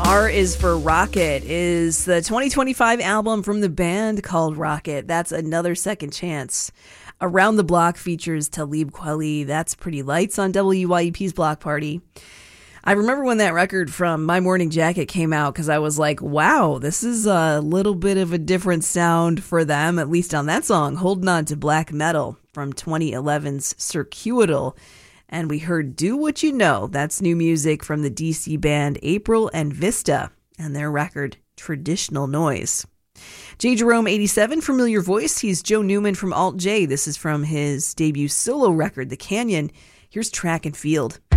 R is for Rocket is the 2025 album from the band called Rocket. That's Another Second Chance. Around the Block features Talib Kweli. That's Pretty Lights on WYEP's Block Party. I remember when that record from My Morning Jacket came out because I was like, wow, this is a little bit of a different sound for them, at least on that song, Holding On to Black Metal from 2011's Circuital. And we heard Do What You Know. That's new music from the DC band April and Vista and their record Traditional Noise. J. Jerome 87, familiar voice. He's Joe Newman from Alt J. This is from his debut solo record, The Canyon. Here's Track and Field.